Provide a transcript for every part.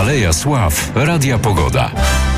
Aleja Sław Radia Pogoda.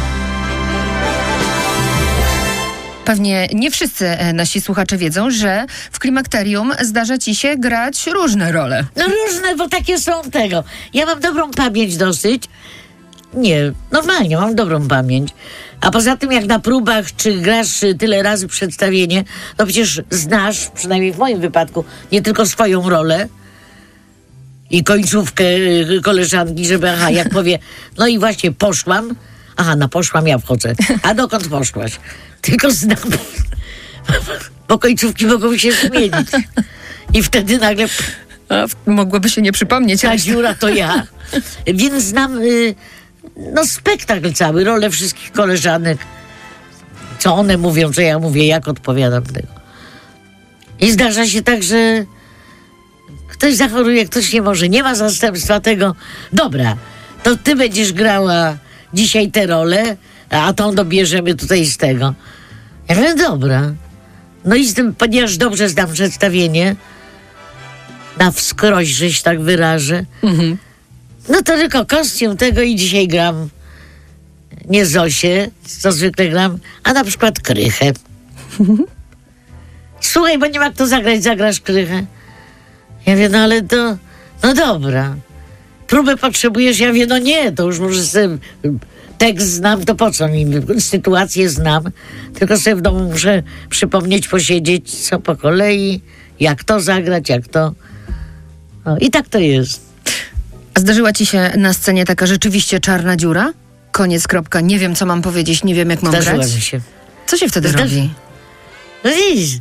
Pewnie nie wszyscy nasi słuchacze wiedzą, że w klimakterium zdarza ci się grać różne role. No różne, bo takie są tego. Ja mam dobrą pamięć dosyć. Nie, normalnie mam dobrą pamięć. A poza tym jak na próbach, czy grasz tyle razy przedstawienie, to przecież znasz, przynajmniej w moim wypadku, nie tylko swoją rolę i końcówkę koleżanki, żeby jak powie, no i właśnie poszłam, poszłam, ja wchodzę. A dokąd poszłaś? Tylko znam, bo końcówki mogą się zmienić. I wtedy nagle... Mogłoby się nie przypomnieć. Ta dziura to ja. Więc znam spektakl cały, rolę wszystkich koleżanek. Co one mówią, co ja mówię, jak odpowiadam tego. I zdarza się tak, że ktoś zachoruje, ktoś nie może. Nie ma zastępstwa tego. Dobra, to ty będziesz grała dzisiaj tę rolę, a tą dobierzemy tutaj z tego. Ja mówię, dobra. No i z tym, ponieważ dobrze znam przedstawienie, na wskroś, że się tak wyrażę, no to tylko kostium tego i dzisiaj gram nie Zosię, co zwykle gram, a na przykład Krychę. Słuchaj, bo nie ma kto zagrać, zagrasz Krychę. Ja mówię, no ale to, no dobra. Próbę potrzebujesz? Ja mówię, no nie, to już może sobie tekst znam, to po co mi? Sytuację znam, tylko sobie w domu muszę przypomnieć, posiedzieć, co po kolei, jak to zagrać, jak to... No, i tak to jest. A zdarzyła ci się na scenie taka rzeczywiście czarna dziura? Koniec, kropka, nie wiem co mam powiedzieć, nie wiem jak mam Zdarzyła grać? mi się. Co się wtedy robi? No widzisz,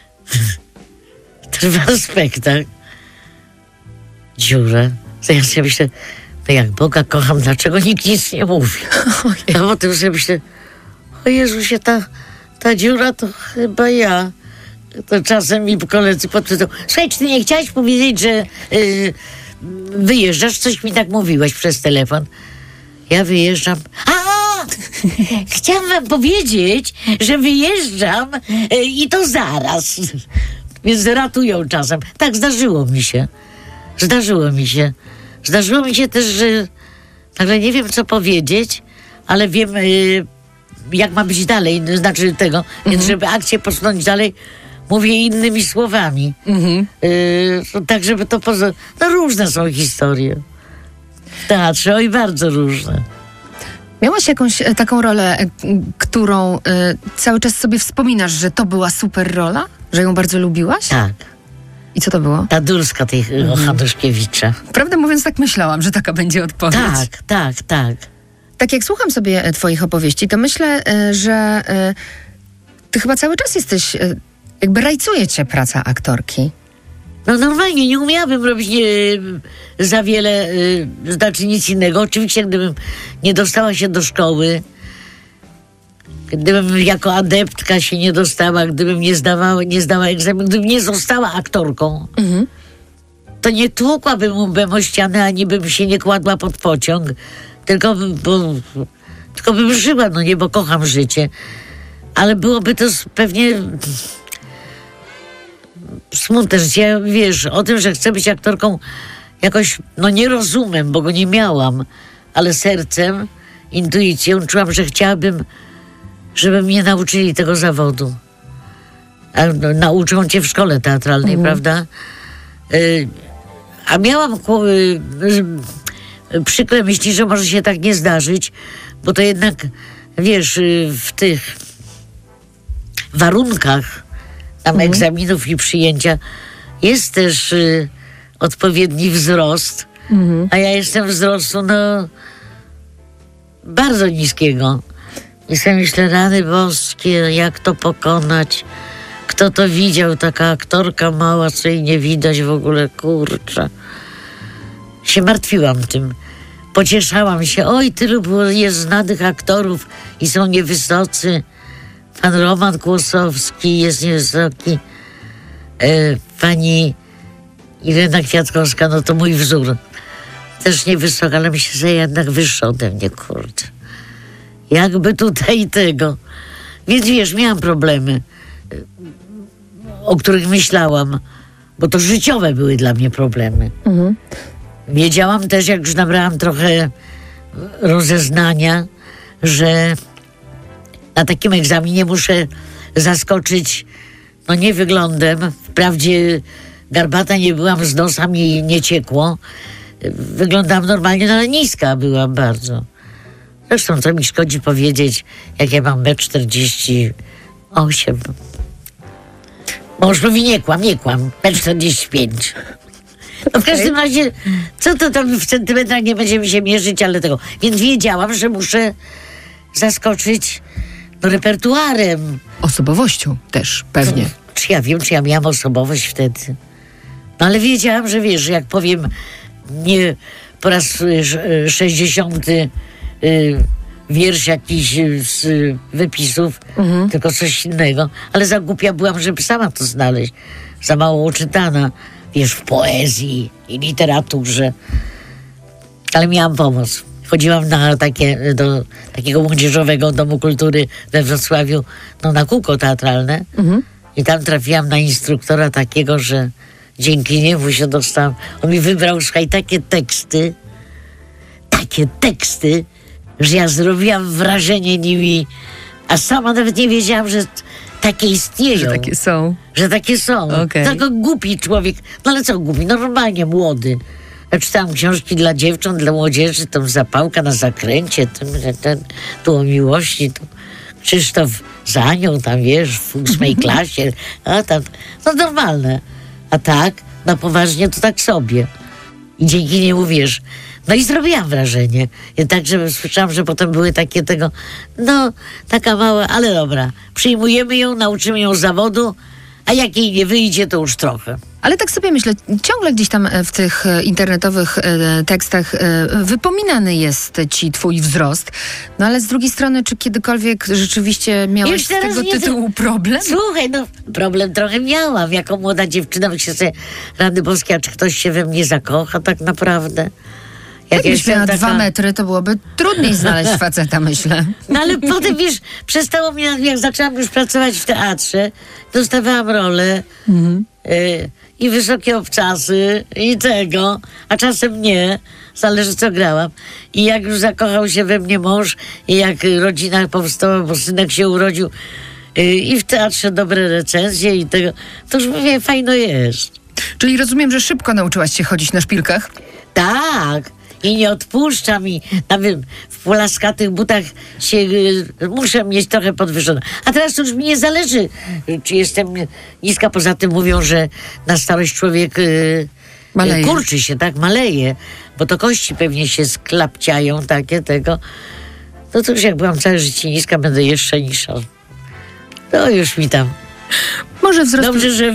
trwa spektakl. Dziurę. To ja sobie myślę, no jak Boga kocham, dlaczego nikt nic nie mówi? Ja potem sobie myślę, o Jezusie, ta dziura to chyba ja. To czasem mi koledzy podpytają, słuchaj, czy ty nie chciałeś powiedzieć, że wyjeżdżasz? Coś mi tak mówiłeś przez telefon. Ja wyjeżdżam. Chciałam wam powiedzieć, że wyjeżdżam i to zaraz. Więc ratują czasem. Tak, zdarzyło mi się. Zdarzyło mi się też, że nagle nie wiem, co powiedzieć, ale wiem, jak ma być dalej, znaczy tego. Więc żeby akcję posunąć dalej, mówię innymi słowami. Tak, żeby to No różne są historie w teatrze, oj, bardzo różne. Miałaś jakąś taką rolę, którą cały czas sobie wspominasz, że to była super rola? Że ją bardzo lubiłaś? Tak. I co to było? Ta Dulska tej Hanuszkiewicza. Prawdę mówiąc, tak myślałam, że taka będzie odpowiedź. Tak. Tak jak słucham sobie twoich opowieści, to myślę, że ty chyba cały czas jesteś, jakby rajcuje cię praca aktorki. No normalnie, nie umiałabym robić za wiele, znaczy nic innego. Oczywiście, gdybym nie dostała się do szkoły, gdybym jako adeptka się nie dostała, gdybym nie zdała egzaminu, gdybym nie została aktorką, to nie tłukłabym łbem o ścianę, ani bym się nie kładła pod pociąg, tylko bym żyła, no nie, bo kocham życie. Ale byłoby to pewnie smutne życie. Ja, wiesz, o tym, że chcę być aktorką jakoś, no nie rozumiem, bo go nie miałam, ale sercem, intuicją czułam, że chciałabym, żeby mnie nauczyli tego zawodu. A nauczą cię w szkole teatralnej, prawda? A miałam przykre myśli, że może się tak nie zdarzyć, bo to jednak, wiesz, w tych warunkach tam egzaminów i przyjęcia jest też odpowiedni wzrost, a ja jestem wzrostu, no, bardzo niskiego. I sobie myślę, rany boskie, jak to pokonać? Kto to widział? Taka aktorka mała, co jej nie widać w ogóle, kurczę. Się martwiłam tym. Pocieszałam się. Oj, tylu jest znanych aktorów i są niewysocy. Pan Roman Kłosowski jest niewysoki. Pani Irena Kwiatkowska, no to mój wzór. Też niewysoka, ale myślę, że jednak wyższa ode mnie, kurczę. Jakby tutaj tego. Więc wiesz, miałam problemy, o których myślałam, bo to życiowe były dla mnie problemy. Wiedziałam też, jak już nabrałam trochę rozeznania, że na takim egzaminie muszę zaskoczyć, no nie wyglądem, wprawdzie garbata nie byłam, z nosa mi nie ciekło, wyglądam normalnie, no ale niska byłam bardzo. Zresztą to mi szkodzi powiedzieć, jak ja mam 1,48 m. Mąż mówi, nie kłam, 1,45 m. No w każdym razie, co to tam w centymetrach, nie będziemy się mierzyć, ale tego. Więc wiedziałam, że muszę zaskoczyć repertuarem. Osobowością też, pewnie. Czy ja wiem, czy ja miałam osobowość wtedy? No ale wiedziałam, że wiesz, jak powiem nie po raz 60 wiersz jakiś z wypisów, tylko coś innego. Ale za głupia byłam, żeby sama to znaleźć. Za mało oczytana, wiesz, w poezji i literaturze. Ale miałam pomoc. Chodziłam do takiego młodzieżowego domu kultury we Wrocławiu, no na kółko teatralne. I tam trafiłam na instruktora takiego, że dzięki niemu się dostałam. On mi wybrał, słuchaj, takie teksty, że ja zrobiłam wrażenie nimi, a sama nawet nie wiedziałam, że takie istnieją. Że takie są. Że takie są. Okay. Tylko głupi człowiek. No ale co głupi? Normalnie młody. Ja czytałam książki dla dziewcząt, dla młodzieży, tam Zapałka na zakręcie, tu o miłości, tu Krzysztof z Anią, tam wiesz, w 8 klasie. A tam, no normalne. A tak, na poważnie to tak sobie. I dzięki niemu, wiesz, no i zrobiłam wrażenie. I tak, że słyszałam, że potem były takie tego, no, taka mała, ale dobra, przyjmujemy ją, nauczymy ją zawodu, a jak jej nie wyjdzie, to już trochę. Ale tak sobie myślę, ciągle gdzieś tam w tych internetowych tekstach wypominany jest ci twój wzrost. No ale z drugiej strony, czy kiedykolwiek rzeczywiście miałaś z tego tytułu problem? Słuchaj, no problem trochę miałam. Jako młoda dziewczyna, myślę sobie, rany boskie, a czy ktoś się we mnie zakocha tak naprawdę? Jakbyś miała 2 metry, to byłoby trudniej znaleźć faceta, myślę. No ale potem, wiesz, przestało mnie, jak zaczęłam już pracować w teatrze, dostawałam rolę i wysokie obcasy i tego, a czasem nie, zależy co grałam. I jak już zakochał się we mnie mąż i jak rodzina powstała, bo synek się urodził i w teatrze dobre recenzje i tego, to już mówię, fajno jest. Czyli rozumiem, że szybko nauczyłaś się chodzić na szpilkach? Tak. I nie odpuszczam i nawet w polaskatych butach się muszę mieć trochę podwyższone. A teraz już mi nie zależy, czy jestem niska. Poza tym mówią, że na starość człowiek kurczy się, tak, maleje, bo to kości pewnie się sklapciają, takie tego. No to już jak byłam całe życie niska, będę jeszcze niższa. No już mi tam. Może wzrost... Dobrze, że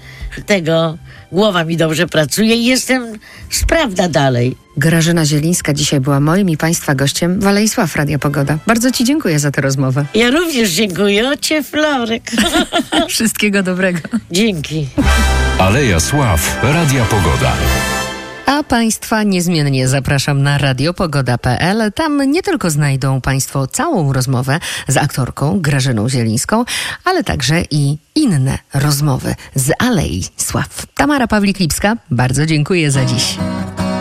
głowa mi dobrze pracuje i jestem sprawna dalej. Grażyna Zielińska dzisiaj była moim i Państwa gościem w Alei Sław Radia Pogoda. Bardzo Ci dziękuję za tę rozmowę. Ja również dziękuję. Ocie Florek. Wszystkiego dobrego. Dzięki. Aleja Sław Radia Pogoda. A Państwa niezmiennie zapraszam na radiopogoda.pl. Tam nie tylko znajdą Państwo całą rozmowę z aktorką Grażyną Zielińską, ale także i inne rozmowy z Alei Sław. Tamara Pawlik-Lipska, bardzo dziękuję za dziś.